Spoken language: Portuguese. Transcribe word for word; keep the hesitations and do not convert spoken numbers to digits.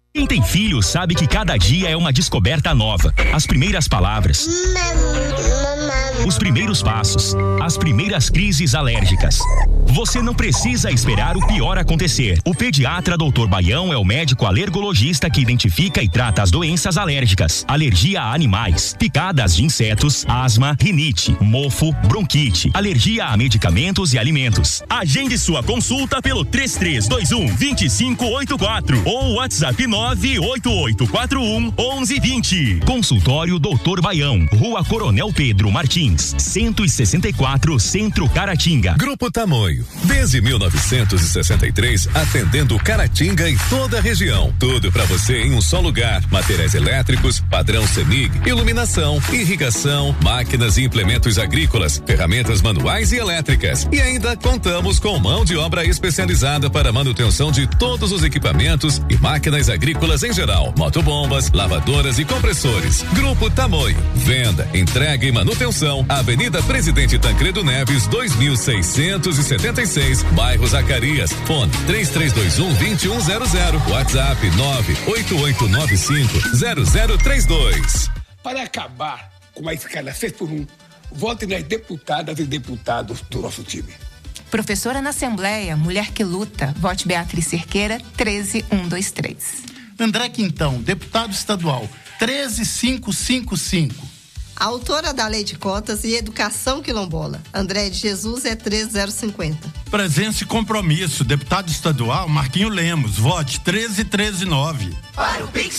Quem tem filho sabe que cada dia é uma descoberta nova. As primeiras palavras, os primeiros passos, as primeiras crises alérgicas. Você não precisa esperar o pior acontecer. O pediatra doutor Baião é o médico alergologista que identifica e trata as doenças alérgicas. Alergia a animais, picadas de insetos, asma, rinite, mofo, bronquite, alergia a medicamentos e alimentos. Agende sua consulta pelo três três dois um, dois cinco oito quatro ou WhatsApp nove oito oito quatro um, onze vinte. Consultório doutor Baião, Rua Coronel Pedro Martins, cento e sessenta e quatro, Centro Caratinga. Grupo Tamoio, desde mil novecentos e sessenta e três, atendendo Caratinga e toda a região. Tudo para você em um só lugar. Materiais elétricos, padrão CEMIG, iluminação, irrigação, máquinas e implementos agrícolas, ferramentas manuais e elétricas. E ainda contamos com mão de obra especializada para manutenção de todos os equipamentos e máquinas agrícolas em geral, motobombas, lavadoras e compressores. Grupo Tamoio, venda, entrega e manutenção, Avenida Presidente Tancredo Neves, dois mil seiscentos e setenta e seis, bairro Zacarias. Fone três três dois um, dois um zero zero, WhatsApp nove oito oito nove cinco zero zero três dois. Para acabar com a escala seis por um, vote nas deputadas e deputados do nosso time. Professora na Assembleia, mulher que luta, vote Beatriz Cerqueira, treze mil cento e vinte e três. André Quintão, deputado estadual, treze mil quinhentos e cinquenta e cinco. Autora da Lei de Cotas e Educação Quilombola, André de Jesus, é treze mil cinquenta. Presença e compromisso, deputado estadual, Marquinho Lemos, vote treze mil trezentos e nove. Para o Pix